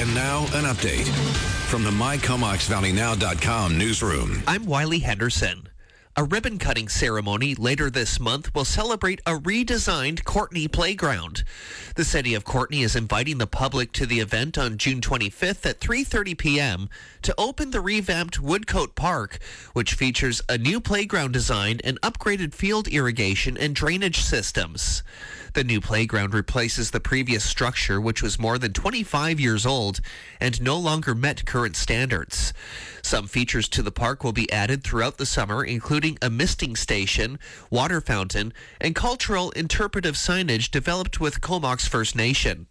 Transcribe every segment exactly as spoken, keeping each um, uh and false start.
And now, an update from the my comox valley now dot com newsroom. I'm Wiley Henderson. A ribbon-cutting ceremony later this month will celebrate a redesigned Courtenay Playground. The city of Courtenay is inviting the public to the event on June twenty-fifth at three thirty p.m. to open the revamped Woodcote Park, which features a new playground design and upgraded field irrigation and drainage systems. The new playground replaces the previous structure, which was more than twenty-five years old and no longer met current standards. Some features to the park will be added throughout the summer, including a misting station, water fountain, and cultural interpretive signage developed with Comox First Nation.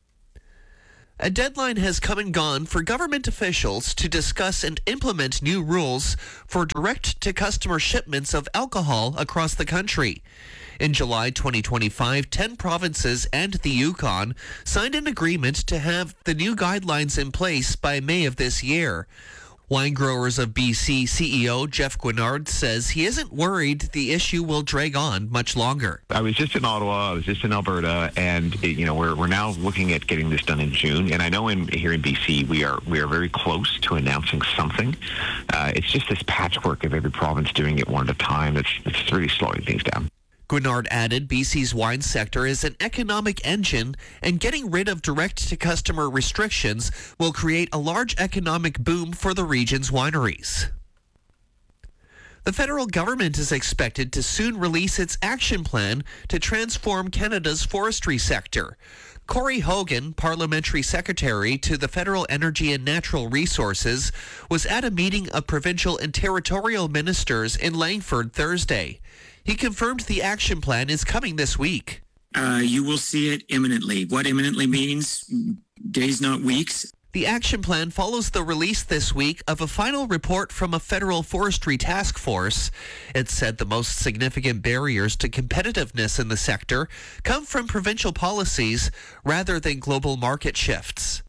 A deadline has come and gone for government officials to discuss and implement new rules for direct-to-customer shipments of alcohol across the country. In July twenty twenty-five, ten provinces and the Yukon signed an agreement to have the new guidelines in place by May of this year. Wine Growers of B C C E O Jeff Guinard says he isn't worried the issue will drag on much longer. I was just in Ottawa, I was just in Alberta, and it, you know we're we're now looking at getting this done in June. And I know in here in B C we are we are very close to announcing something. Uh, it's just this patchwork of every province doing it one at a time. It's it's really slowing things down. Guinard added B C's wine sector is an economic engine, and getting rid of direct-to-customer restrictions will create a large economic boom for the region's wineries. The federal government is expected to soon release its action plan to transform Canada's forestry sector. Corey Hogan, Parliamentary Secretary to the Federal Energy and Natural Resources, was at a meeting of provincial and territorial ministers in Langford Thursday. He confirmed the action plan is coming this week. Uh, you will see it imminently. What imminently means? Days, not weeks. The action plan follows the release this week of a final report from a federal forestry task force. It said the most significant barriers to competitiveness in the sector come from provincial policies rather than global market shifts.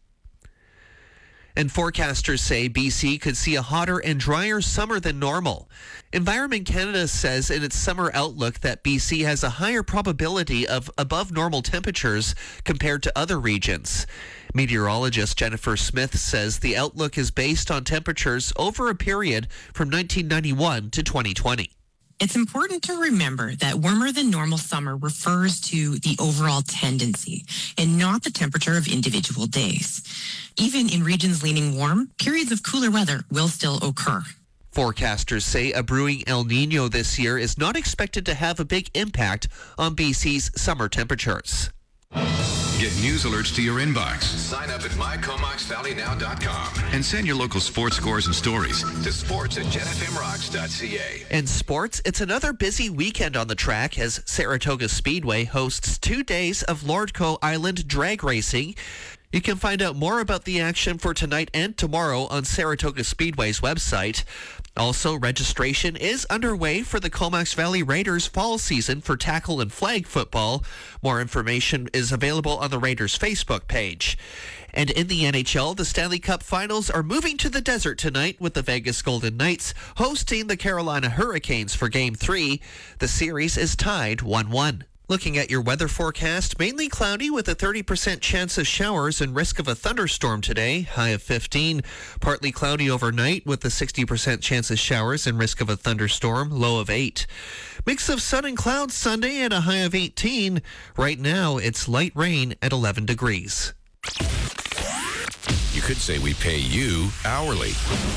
And forecasters say B C could see a hotter and drier summer than normal. Environment Canada says in its summer outlook that B C has a higher probability of above normal temperatures compared to other regions. Meteorologist Jennifer Smith says the outlook is based on temperatures over a period from nineteen ninety-one to twenty twenty. It's important to remember that warmer than normal summer refers to the overall tendency and not the temperature of individual days. Even in regions leaning warm, periods of cooler weather will still occur. Forecasters say a brewing El Nino this year is not expected to have a big impact on B C's summer temperatures. Get news alerts to your inbox. Sign up at my comox valley now dot com and send your local sports scores and stories to sports at gen f m rocks dot c a. In sports, it's another busy weekend on the track as Saratoga Speedway hosts two days of Lordco Island drag racing. You can find out more about the action for tonight and tomorrow on Saratoga Speedway's website. Also, registration is underway for the Comox Valley Raiders fall season for tackle and flag football. More information is available on the Raiders Facebook page. And in the N H L, the Stanley Cup Finals are moving to the desert tonight with the Vegas Golden Knights hosting the Carolina Hurricanes for Game three. The series is tied one one. Looking at your weather forecast, mainly cloudy with a thirty percent chance of showers and risk of a thunderstorm today, high of fifteen. Partly cloudy overnight with a sixty percent chance of showers and risk of a thunderstorm, low of eight. Mix of sun and clouds Sunday at a high of eighteen. Right now, it's light rain at eleven degrees. You could say we pay you hourly.